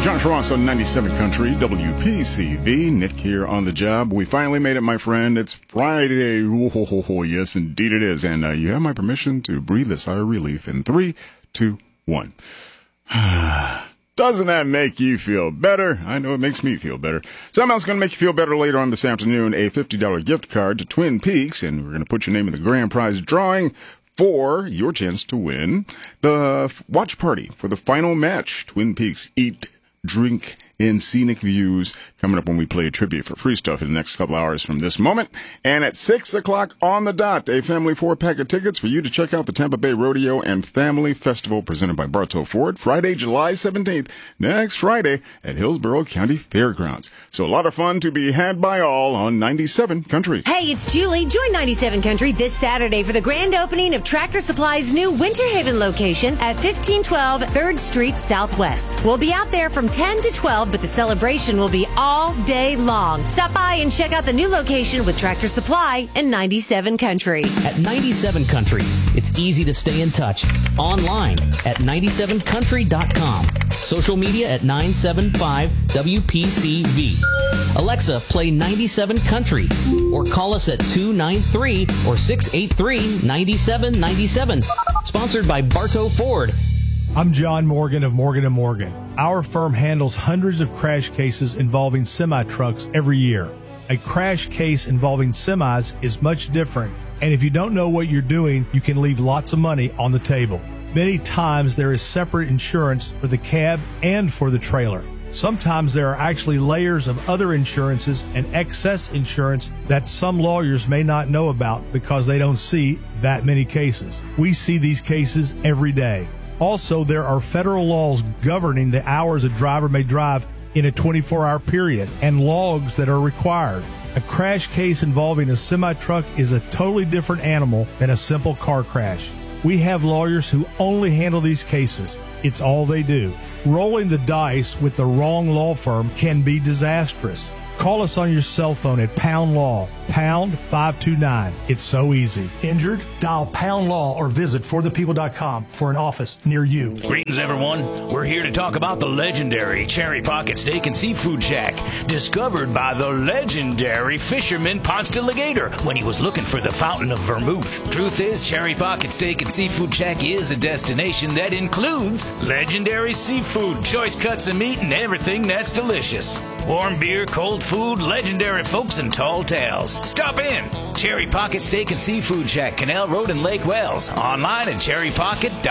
Josh Ross on 97 Country, WPCV. Nick here on the job. We finally made it, my friend. It's Friday. Oh, yes, indeed it is. And you have my permission to breathe a sigh of relief in 3, 2, 1. Doesn't that make you feel better? I know it makes me feel better. Somehow it's going to make you feel better later on this afternoon. A $50 gift card to Twin Peaks, and we're going to put your name in the grand prize drawing for your chance to win the watch party for the final match. Twin Peaks Eat, Drink, and Scenic Views coming up when we play tribute for free stuff in the next couple hours from this moment. And at 6 o'clock on the dot, a family 4-pack of tickets for you to check out the Tampa Bay Rodeo and Family Festival presented by Bartow Ford, Friday, July 17th, next Friday at Hillsborough County Fairgrounds. So a lot of fun to be had by all on 97 Country. Hey, it's Julie. Join 97 Country this Saturday for the grand opening of Tractor Supply's new Winter Haven location at 1512 3rd Street Southwest. We'll be out there from 10 to 12, but the celebration will be all day long. Stop by and check out the new location with Tractor Supply and 97 Country. At 97 Country, it's easy to stay in touch. Online at 97country.com. Social media at 975 WPCV. Alexa, play 97 Country or call us at 293 or 683 9797. Sponsored by Bartow Ford. I'm John Morgan of Morgan & Morgan. Our firm handles hundreds of crash cases involving semi-trucks every year. A crash case involving semis is much different, and if you don't know what you're doing, you can leave lots of money on the table. Many times there is separate insurance for the cab and for the trailer. Sometimes there are actually layers of other insurances and excess insurance that some lawyers may not know about because they don't see that many cases. We see these cases every day. Also, there are federal laws governing the hours a driver may drive in a 24-hour period and logs that are required. A crash case involving a semi-truck is a totally different animal than a simple car crash. We have lawyers who only handle these cases. It's all they do. Rolling the dice with the wrong law firm can be disastrous. Call us on your cell phone at Pound Law, pound 529. It's so easy. Injured? Dial Pound Law or visit forthepeople.com for an office near you. Greetings, everyone. We're here to talk about the legendary Cherry Pocket Steak and Seafood Shack, discovered by the legendary fisherman Ponce de Legator when he was looking for the fountain of vermouth. Truth is, Cherry Pocket Steak and Seafood Shack is a destination that includes legendary seafood, choice cuts of meat, and everything that's delicious. Warm beer, cold food, legendary folks, and tall tales. Stop in. Cherry Pocket Steak and Seafood Shack, Canal Road in Lake Wells. Online at cherrypocket.com.